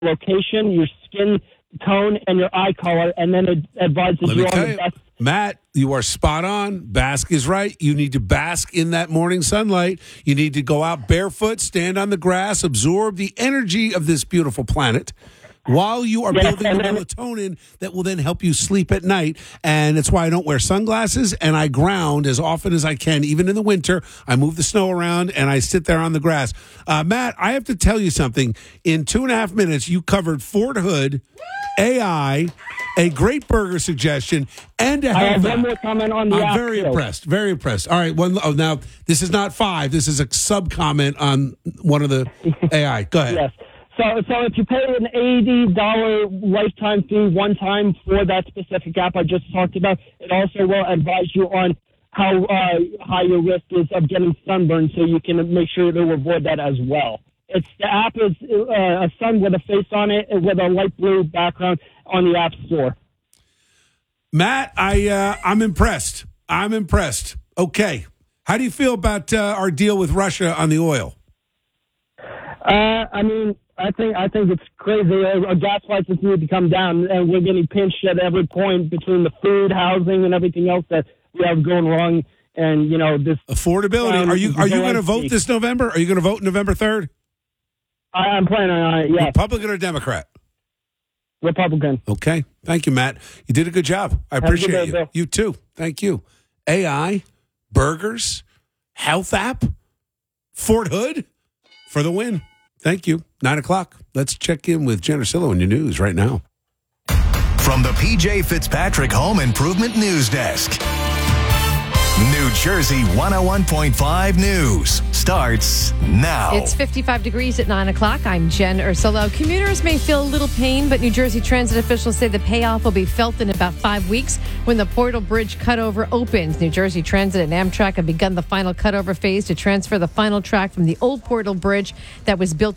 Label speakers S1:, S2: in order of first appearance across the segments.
S1: location, your skin tone, and your eye color, and then it advises you on the best.
S2: Matt, you are spot on. Bask is right. You need to bask in that morning sunlight. You need to go out barefoot, stand on the grass, absorb the energy of this beautiful planet while you are building the melatonin that will then help you sleep at night. And that's why I don't wear sunglasses, and I ground as often as I can, even in the winter. I move the snow around, and I sit there on the grass. Matt, I have to tell you something. In 2.5 minutes, you covered Fort Hood, AI, a great burger suggestion, and a
S1: I have one more comment on the
S2: I'm
S1: app.
S2: very impressed. Very impressed. All right. Now, this is not 5. This is a sub-comment on one of the AI. Go ahead.
S1: Yes. So if you pay an $80 lifetime fee one time for that specific app I just talked about, it also will advise you on how high your risk is of getting sunburned, so you can make sure to avoid that as well. The app is a sun with a face on it with a light blue background on the App Store.
S2: Matt, I'm impressed. I'm impressed. Okay. How do you feel about our deal with Russia on the oil?
S1: I think it's crazy. Gas prices need to come down, and we're getting pinched at every point between the food, housing, and everything else that we have going wrong. And this
S2: affordability. Are you going to vote this November? Are you going to vote November 3rd?
S1: I'm planning on it. Yes.
S2: Republican or Democrat?
S1: Republican.
S2: Okay. Thank you, Matt. You did a good job. I appreciate you. Bill. You too. Thank you. AI, burgers, health app, Fort Hood for the win. Thank you. 9:00. Let's check in with Jen Ursillo in your news right now.
S3: From the PJ Fitzpatrick Home Improvement News Desk. New Jersey 101.5 News starts now.
S4: It's 55 degrees at 9 o'clock. I'm Jen Ursillo. Commuters may feel a little pain, but New Jersey transit officials say the payoff will be felt in about 5 weeks when the Portal Bridge cutover opens. New Jersey Transit and Amtrak have begun the final cutover phase to transfer the final track from the old Portal Bridge that was built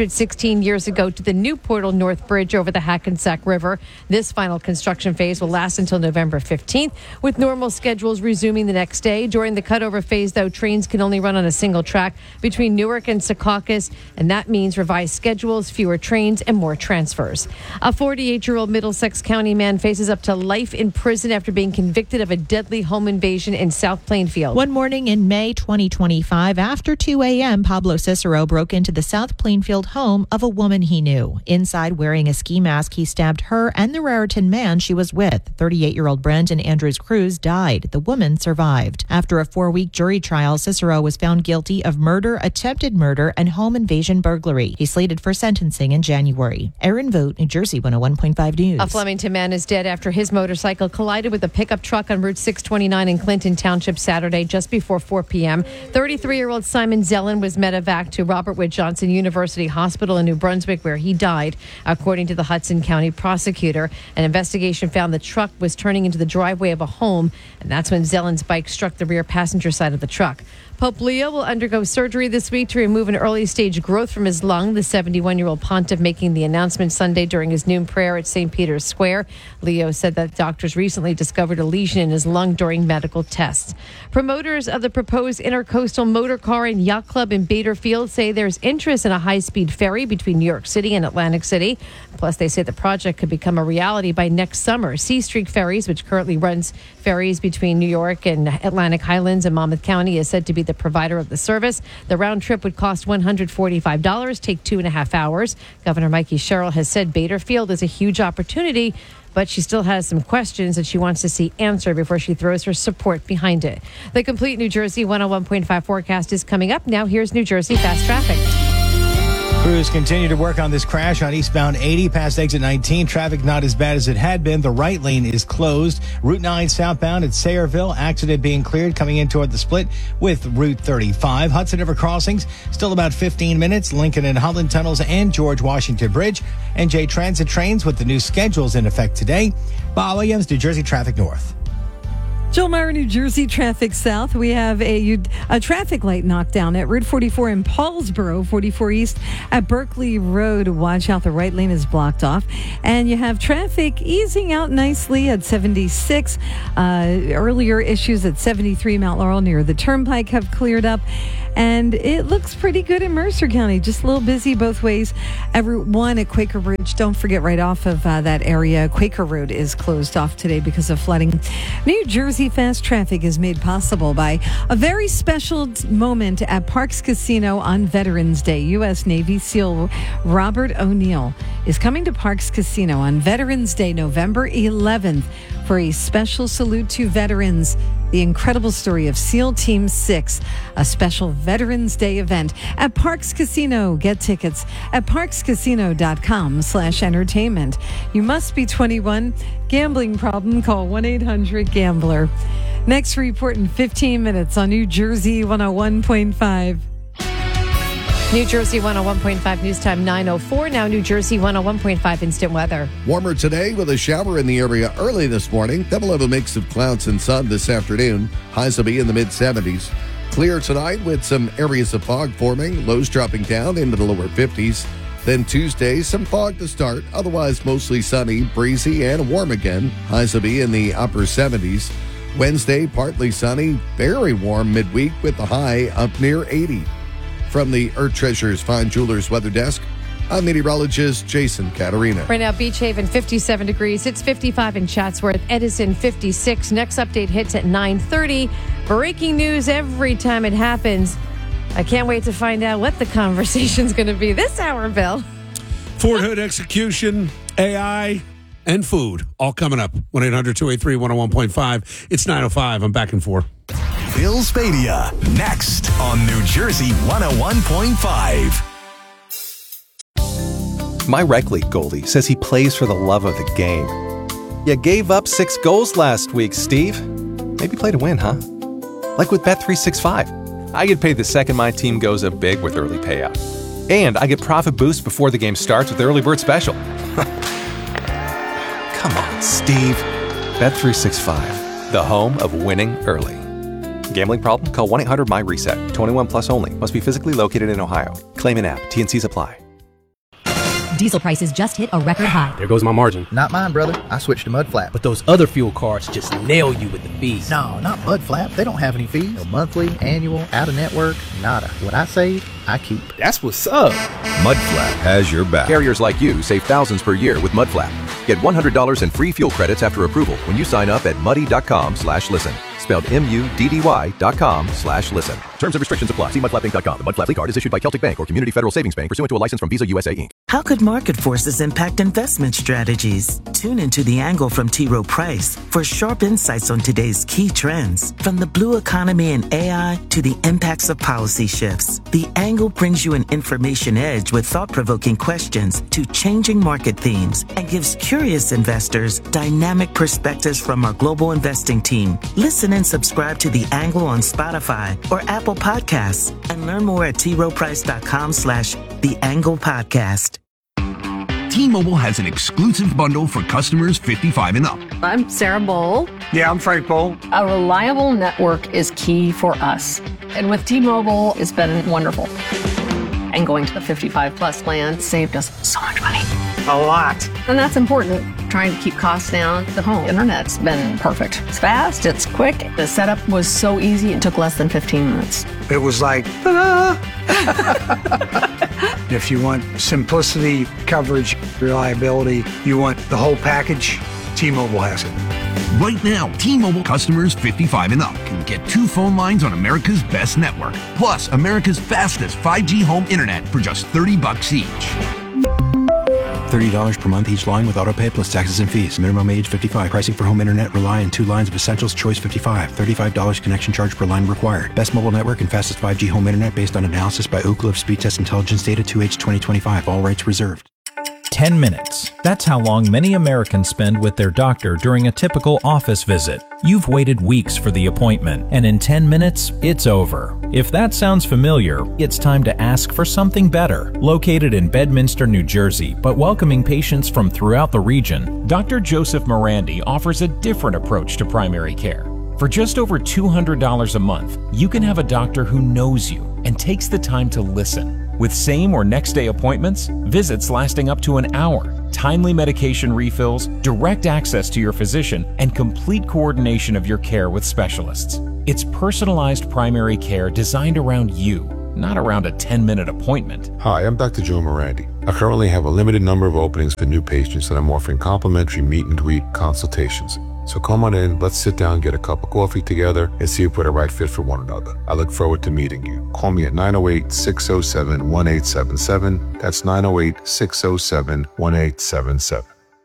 S4: 116 years ago to the new Portal North Bridge over the Hackensack River. This final construction phase will last until November 15th, with normal schedules resuming the next day. During the cutover phase, though, trains can only run on a single track between Newark and Secaucus, and that means revised schedules, fewer trains, and more transfers. A 48-year-old Middlesex County man faces up to life in prison after being convicted of a deadly home invasion in South Plainfield.
S5: One morning in May 2025, after 2 a.m., Pablo Cicero broke into the South Plainfield home of a woman he knew. Inside, wearing a ski mask, he stabbed her and the Raritan man she was with. 38-year-old Brendan Andrews Cruz died. The woman survived. After a 4-week jury trial, Cicero was found guilty of murder, attempted murder, and home invasion burglary. He's slated for sentencing in January. Erin Vogt, New Jersey 101.5 News.
S4: A Flemington man is dead after his motorcycle collided with a pickup truck on Route 629 in Clinton Township Saturday just before 4 p.m. 33-year-old Simon Zellen was medevac to Robert Wood Johnson University Hospital in New Brunswick, where he died. According to the Hudson County prosecutor, an investigation found the truck was turning into the driveway of a home, and that's when Zellen's bike struck the rear passenger side of the truck. Pope Leo will undergo surgery this week to remove an early-stage growth from his lung. The 71-year-old pontiff making the announcement Sunday during his noon prayer at St. Peter's Square. Leo said that doctors recently discovered a lesion in his lung during medical tests. Promoters of the proposed intercoastal motor car and yacht club in Baderfield say there's interest in a high-speed ferry between New York City and Atlantic City. Plus, they say the project could become a reality by next summer. Sea Streak Ferries, which currently runs ferries between New York and Atlantic Highlands and Monmouth County, is said to be the provider of the service. The round trip would cost $145, take 2.5 hours. Governor Mikey Sherrill has said Baderfield is a huge opportunity, but she still has some questions that she wants to see answered before she throws her support behind it. The complete New Jersey 101.5 forecast is coming up. Now here's New Jersey Fast Traffic.
S6: Crews continue to work on this crash on eastbound 80 past exit 19. Traffic not as bad as it had been. The right lane is closed. Route 9 southbound at Sayreville. Accident being cleared coming in toward the split with Route 35. Hudson River crossings still about 15 minutes. Lincoln and Holland tunnels and George Washington Bridge. NJ Transit trains with the new schedules in effect today. Bob Williams, New Jersey Traffic North.
S7: Joel Meyer, New Jersey, traffic south. We have a traffic light knockdown at Route 44 in Paulsboro, 44 East at Berkeley Road. Watch out, the right lane is blocked off. And you have traffic easing out nicely at 76. Earlier issues at 73 Mount Laurel near the Turnpike have cleared up. And it looks pretty good in Mercer County. Just a little busy both ways. Route 1 at Quaker Ridge. Don't forget, right off of that area, Quaker Road is closed off today because of flooding. New Jersey fast traffic is made possible by a very special moment at Parks Casino on Veterans Day. U.S. Navy SEAL Robert O'Neill is coming to Parks Casino on Veterans Day, November 11th, for a special salute to veterans. The incredible story of SEAL Team 6, a special Veterans Day event at Parks Casino. Get tickets at parkscasino.com/entertainment. You must be 21. Gambling problem? Call 1-800-GAMBLER. Next report in 15 minutes on New Jersey 101.5.
S4: New Jersey 101.5 news time 9:04. Now New Jersey 101.5 instant weather.
S8: Warmer today with a shower in the area early this morning. Then we'll have a mix of clouds and sun this afternoon. Highs will be in the mid-70s. Clear tonight with some areas of fog forming. Lows dropping down into the lower 50s. Then Tuesday, some fog to start. Otherwise mostly sunny, breezy, and warm again. Highs will be in the upper 70s. Wednesday, partly sunny, very warm midweek with the high up near 80. From the Earth Treasures Fine Jewelers Weather Desk, I'm meteorologist Jason Caterina.
S4: Right now, Beach Haven, 57 degrees. It's 55 in Chatsworth. Edison, 56. Next update hits at 9:30. Breaking news every time it happens. I can't wait to find out what the conversation's going to be this hour, Bill.
S2: Fort Hood execution, AI, and food. All coming up. 1-800-283-101.5. It's 9:05. I'm back in 4.
S3: Bill Spadia, next on New Jersey 101.5.
S9: My rec league goalie says he plays for the love of the game. You gave up 6 goals last week, Steve. Maybe play to win, huh? Like with Bet365. I get paid the second my team goes up big with early payout. And I get profit boost before the game starts with the early bird special. Come on, Steve. Bet365, the home of winning early. Gambling problem? Call 1-800-MY-RESET. 21 plus only. Must be physically located in Ohio. Claim an app. T&Cs apply.
S10: Diesel prices just hit a record high.
S11: There goes my margin.
S12: Not mine, brother. I switched to Mudflap.
S11: But those other fuel cards just nail you with the fees.
S12: No, not Mudflap. They don't have any fees. No monthly, annual, out-of-network, nada. What I save, I keep.
S11: That's what's up.
S13: Mudflap has your back.
S14: Carriers like you save thousands per year with Mudflap. Get $100 in free fuel credits after approval when you sign up at muddy.com/listen. Spelled MUDDY.com/listen. Terms and restrictions apply. See mudflappinc.com. The Mudflap card is issued by Celtic Bank or Community Federal Savings Bank pursuant to a license from Visa USA Inc.
S15: How could market forces impact investment strategies? Tune into The Angle from T. Rowe Price for sharp insights on today's key trends. From the blue economy and AI to the impacts of policy shifts, The Angle brings you an information edge with thought-provoking questions to changing market themes and gives curious investors dynamic perspectives from our global investing team. Listen and subscribe to The Angle on Spotify or Apple Podcasts and learn more at troweprice.com/The Angle Podcast.
S16: T-Mobile has an exclusive bundle for customers 55 and up.
S17: I'm Sarah Bowl.
S18: Yeah, I'm Frank Bowl.
S17: A reliable network is key for us. And with T-Mobile, it's been wonderful. And going to the 55 plus plan saved us so much money.
S18: A lot.
S17: And that's important. Trying to keep costs down. The home internet's been perfect. It's fast, it's quick. The setup was so easy, it took less than 15 minutes.
S18: It was like, ta-da! If you want simplicity, coverage, reliability, you want the whole package, T-Mobile has it.
S16: Right now, T-Mobile customers 55 and up can get 2 phone lines on America's best network, plus America's fastest 5G home internet for just $30 each.
S19: $30 per month each line with autopay plus taxes and fees. Minimum age 55. Pricing for home internet rely on 2 lines of Essentials Choice 55. $35 connection charge per line required. Best mobile network and fastest 5G home internet based on analysis by Ookla of Speed Test Intelligence data 2H 2025. All rights reserved.
S20: 10 minutes. That's how long many Americans spend with their doctor during a typical office visit. You've waited weeks for the appointment, and in 10 minutes, it's over. If that sounds familiar, it's time to ask for something better. Located in Bedminster, New Jersey, but welcoming patients from throughout the region, Dr. Joseph Morandi offers a different approach to primary care. For just over $200 a month, you can have a doctor who knows you and takes the time to listen. With same or next day appointments, visits lasting up to an hour, timely medication refills, direct access to your physician, and complete coordination of your care with specialists. It's personalized primary care designed around you, not around a 10-minute appointment.
S21: Hi, I'm Dr. Joe Morandi. I currently have a limited number of openings for new patients, and I'm offering complimentary meet and greet consultations. So come on in, let's sit down, get a cup of coffee together, and see if we're the right fit for one another. I look forward to meeting you. Call me at 908-607-1877. That's 908-607-1877.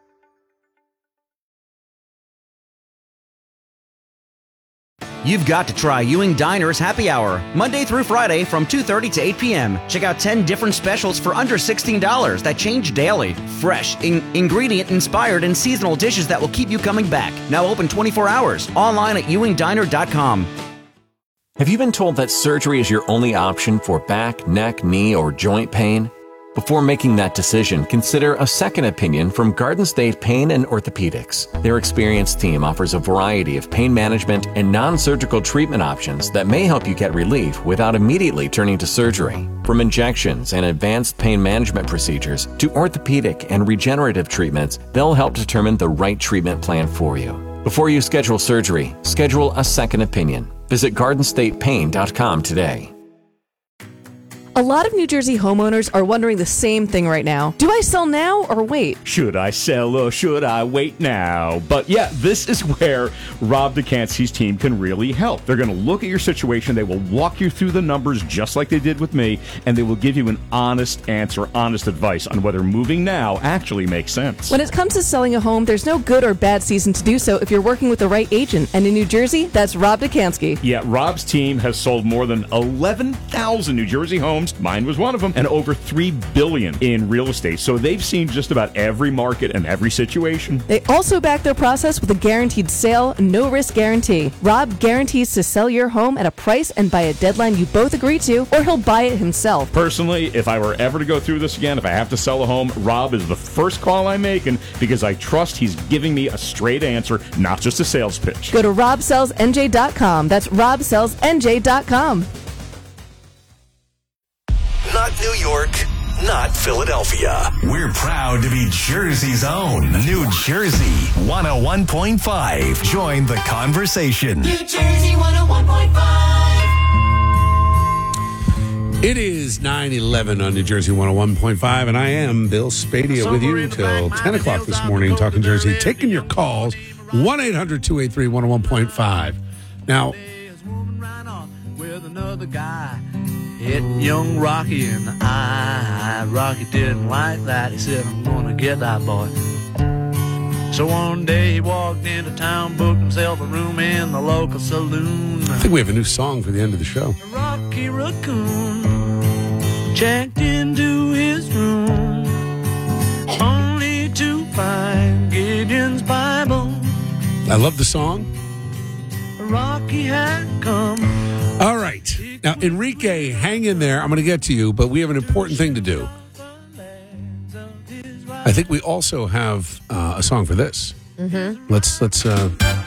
S22: You've got to try Ewing Diner's Happy Hour, Monday through Friday from 2:30 to 8 p.m. Check out 10 different specials for under $16 that change daily. Fresh, ingredient-inspired, and seasonal dishes that will keep you coming back. Now open 24 hours. Online at ewingdiner.com.
S23: Have you been told that surgery is your only option for back, neck, knee, or joint pain? Before making that decision, consider a second opinion from Garden State Pain and Orthopedics. Their experienced team offers a variety of pain management and non-surgical treatment options that may help you get relief without immediately turning to surgery. From injections and advanced pain management procedures to orthopedic and regenerative treatments, they'll help determine the right treatment plan for you. Before you schedule surgery, schedule a second opinion. Visit GardenStatePain.com today.
S24: A lot of New Jersey homeowners are wondering the same thing right now. Do I sell now or wait?
S25: Should I sell or should I wait now? But yeah, this is where Rob Dekanski's team can really help. They're going to look at your situation. They will walk you through the numbers just like they did with me, and they will give you an honest answer, honest advice on whether moving now actually makes sense.
S24: When it comes to selling a home, there's no good or bad season to do so if you're working with the right agent. And in New Jersey, that's Rob Dekanski.
S25: Yeah, Rob's team has sold more than 11,000 New Jersey homes. Mine was one of them, and over $3 billion in real estate. So they've seen just about every market and every situation.
S24: They also back their process with a guaranteed sale, no risk guarantee. Rob guarantees to sell your home at a price and by a deadline you both agree to, or he'll buy it himself.
S25: Personally, if I were ever to go through this again, if I have to sell a home, Rob is the first call I'm making because I trust he's giving me a straight answer, not just a sales pitch.
S24: Go to robsellsnj.com. That's robsellsnj.com.
S3: Not New York, not Philadelphia. We're proud to be Jersey's own. New Jersey 101.5. Join the conversation.
S26: New Jersey 101.5.
S2: It is 9:11 on New Jersey 101.5, and I am Bill Spadia with you till 10 o'clock this morning, talking Jersey, taking your calls, 1-800-283-101.5. Now,
S27: with another guy. Hit young Rocky in the eye. Rocky didn't like that. He said, I'm gonna get that boy. So one day he walked into town, booked himself a room in the local saloon.
S2: I think we have a new song for the end of the show.
S27: Rocky Raccoon checked into his room, only to find Gideon's Bible.
S2: I love the song.
S27: Rocky had come.
S2: All right. Now, Enrique, hang in there. I'm going to get to you, but we have an important thing to do. I think we also have a song for this.
S4: Mm-hmm.
S2: Let's